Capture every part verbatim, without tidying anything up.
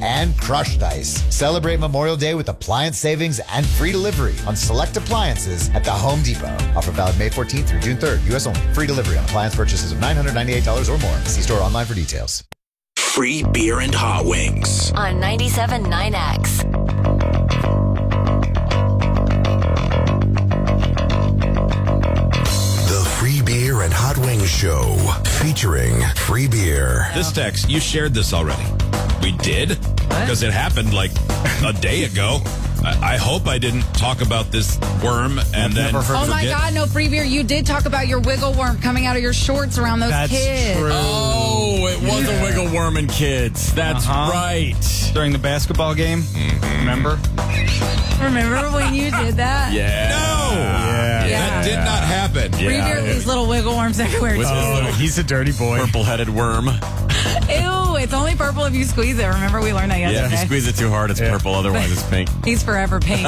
and crushed ice. Celebrate Memorial Day with appliance savings and free delivery on select appliances at the Home Depot. Offer valid May fourteenth through June third. U S only. Free delivery on appliance purchases of nine hundred ninety-eight dollars or more. See store online for details. Free beer and hot wings on ninety-seven point nine X. The Free Beer and Hot Wings Show featuring free beer. This text, you shared this already. We did? Because it happened like a day ago. I, I hope I didn't talk about this worm and then Oh my forget. God, no, free beer. You did talk about your wiggle worm coming out of your shorts around those That's kids. true. Oh, it was a wiggle worm and kids. That's Uh-huh. right. During the basketball game, Mm-hmm. remember? Remember when you did that? Yeah. No! Yeah. Yeah. That did not happen. Free beer leaves little wiggle worms everywhere, too. Oh, he's a dirty boy. Purple-headed worm. Ew, it's only purple if you squeeze it. Remember we learned that Yeah, yesterday? if you squeeze it too hard, it's Yeah. purple. Otherwise, it's pink. He's forever pink.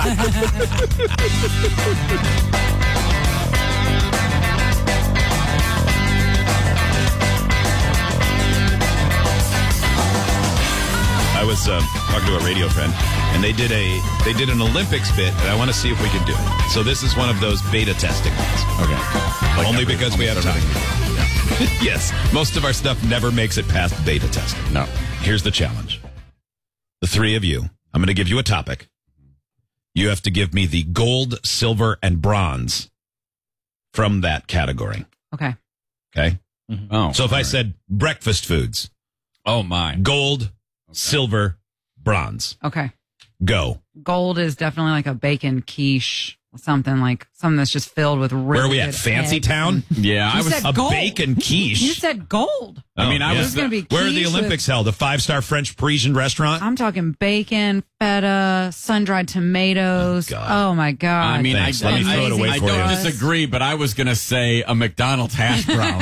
I was uh, talking to a radio friend, and they did a they did an Olympics bit, and I want to see if we can do it. So this is one of those beta testing ones. Okay. Like Only every- because we had almost time. everything. Yes, most of our stuff never makes it past beta testing. No. Here's the challenge. The three of you, I'm going to give you a topic. You have to give me the gold, silver, and bronze from that category. Okay. Okay? Oh. So if I all right. said breakfast foods, Oh, my. gold, silver, bronze, Okay. go. Gold is definitely like a bacon quiche, something like something that's just filled with really Where are we at? good Fancy eggs. Town? Yeah, I You was. said A gold. bacon quiche? You said gold. I mean, I yeah. was It's going to be Where are the quiche with- Olympics held? A five-star French Parisian restaurant? I'm talking bacon, feta, sun-dried tomatoes. Oh, Oh, God. my God. I mean, Thanks. I, Let me I, throw it away I for don't you. disagree, but I was going to say a McDonald's hash brown.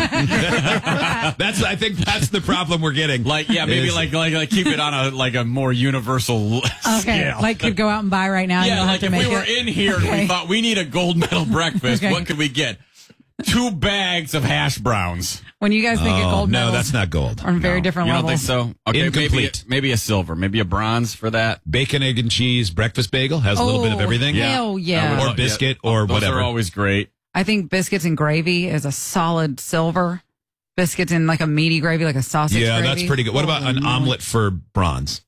That's. I think that's the problem we're getting. like, yeah, maybe Is- like, like like keep it on a like a more universal Okay, scale. like could go out and buy right now. you yeah, don't like have if to we make were it. in here and Okay. we thought we need a gold medal breakfast, Okay. what could we get? Two bags of hash browns. When you guys think of Oh, gold no, medals that's not gold. on very No, different you levels. don't think so? Okay, Incomplete. maybe maybe a silver, maybe a bronze for that. Bacon, egg, and cheese breakfast bagel has a little bit of Oh, everything. hell yeah. Or biscuit or Those whatever. are always great. I think biscuits and gravy is a solid silver. Biscuits in like a meaty gravy, like a sausage Yeah, gravy. that's pretty good. What about Holy an moly. omelet for bronze?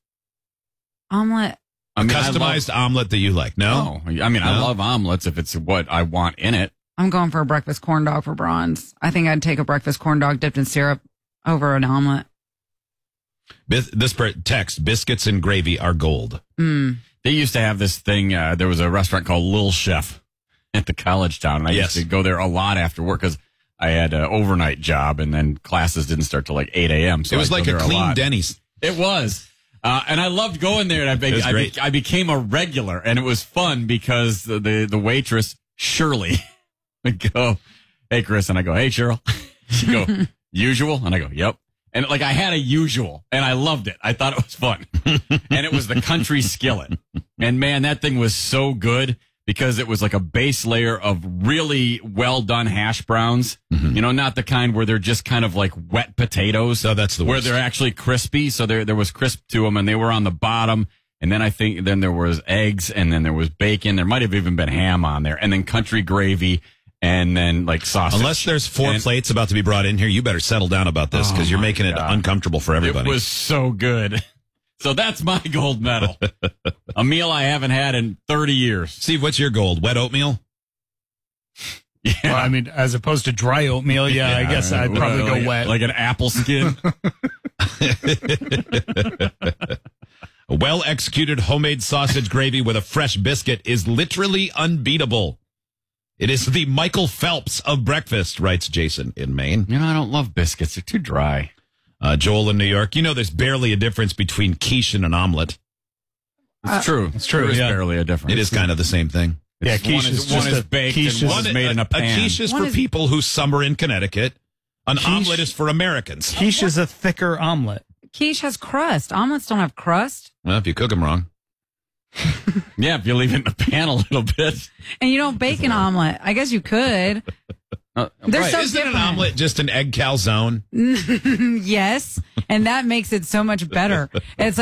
Omelet. I mean, I Customized omelet that you like? No? love, no, I mean I No? love omelets if it's what I want in it. I'm going for a breakfast corn dog for bronze. I think I'd take a breakfast corn dog dipped in syrup over an omelet. Bis- this per- text, biscuits and gravy are gold. Mm. They used to have this thing. Uh, there was a restaurant called Lil Chef at the college town, and I Yes. used to go there a lot after work because I had an overnight job, and then classes didn't start till like eight a.m. So it was I'd like go a there clean lot. Denny's. It was. Uh, and I loved going there, and I, be- It was I, be- great. I became a regular, and it was fun because the, the, the waitress, Shirley, would go, "Hey, Chris," and I go, "Hey, Cheryl." She'd go, "Usual?" And I go, "Yep." And like I had a usual, and I loved it. I thought it was fun. And it was the country skillet. And man, that thing was so good because it was like a base layer of really well done hash browns. You know, not the kind where they're just kind of like wet potatoes. Oh, that's the Where worst. they're actually crispy. So there, there was crisp to them, and they were on the bottom. And then I think then there was eggs, and then there was bacon. There might have even been ham on there, and then country gravy, and then like sausage. Unless there's four And plates about to be brought in here, you better settle down about this because Oh, you're my making it God. uncomfortable for everybody. It was so good. So that's my gold medal. A meal I haven't had in thirty years. Steve, what's your gold? Wet oatmeal? Yeah. Well, I mean, as opposed to dry oatmeal, yeah, I guess I'd probably like, go wet. Like an apple skin. A well-executed homemade sausage gravy with a fresh biscuit is literally unbeatable. It is the Michael Phelps of breakfast, writes Jason in Maine. You know, I don't love biscuits. They're too dry. Uh, Joel in New York. You know there's barely a difference between quiche and an omelet. It's true. It's true, There is yeah. barely a difference. It is kind of the same thing. Yeah, It's- quiche one is is, one just is a- baked quiche and is- one is made in a pan. A quiche is One for is- people who summer in Connecticut. An Quiche- omelet is for Americans. Quiche is a thicker omelet. Quiche has crust. Omelets don't have crust. Well, if you cook them wrong. Yeah, if you leave it in the pan a little bit. And you don't bake an omelet. I guess you could. Uh, They're right. so Isn't different. an omelet just an egg calzone? Yes. And that makes it so much better. It's